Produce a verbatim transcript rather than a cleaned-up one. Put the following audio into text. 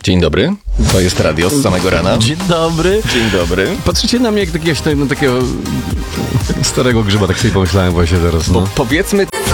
Dzień dobry, to jest radio z samego rana. Dzień dobry. Dzień dobry. Patrzycie na mnie jak jakiegoś no, takiego starego grzyba, tak sobie pomyślałem właśnie teraz. No. Bo powiedzmy...